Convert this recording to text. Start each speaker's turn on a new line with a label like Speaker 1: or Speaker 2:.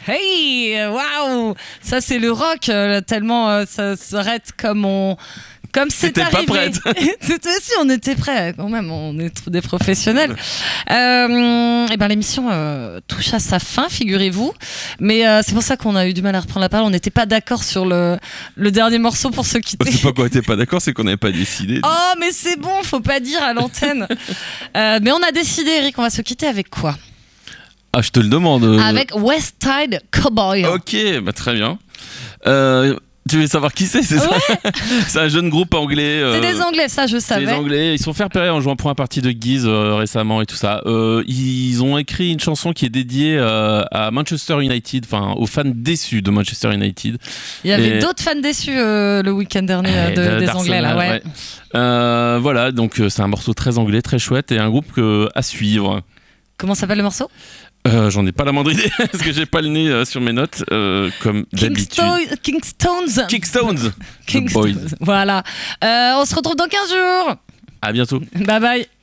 Speaker 1: Hey, waouh, ça c'est le rock, tellement ça s'arrête comme c'est
Speaker 2: T'étais
Speaker 1: arrivé.
Speaker 2: pas prête.
Speaker 1: Si, on était prêts quand même, on est des professionnels. Et ben l'émission touche à sa fin, figurez-vous. Mais c'est pour ça qu'on a eu du mal à reprendre la parole. On n'était pas d'accord sur le dernier morceau pour se quitter.
Speaker 2: C'est pas qu'on était pas d'accord, c'est qu'on n'avait pas décidé.
Speaker 1: Oh, mais c'est bon, faut pas dire à l'antenne. Mais on a décidé, Eric, on va se quitter avec quoi?
Speaker 2: Ah, je te le demande.
Speaker 1: Avec West Side Cowboy.
Speaker 2: Ok, bah très bien. Tu veux savoir qui c'est ça? C'est un jeune groupe anglais.
Speaker 1: C'est des Anglais, ça je
Speaker 2: C'est
Speaker 1: savais.
Speaker 2: les Anglais. Ils sont fait repérer en jouant pour un parti de Guise récemment et tout ça. Ils ont écrit une chanson qui est dédiée à Manchester United, enfin aux fans déçus de Manchester United.
Speaker 1: Il y avait d'autres fans déçus le week-end dernier des Anglais là, ouais.
Speaker 2: Voilà, donc c'est un morceau très anglais, très chouette et un groupe à suivre.
Speaker 1: Comment s'appelle le morceau?
Speaker 2: J'en ai pas la moindre idée parce que j'ai pas le nez sur mes notes comme d'habitude.
Speaker 1: Kingstones.
Speaker 2: Kickstones.
Speaker 1: Voilà. On se retrouve dans 15 jours.
Speaker 2: À bientôt.
Speaker 1: Bye bye.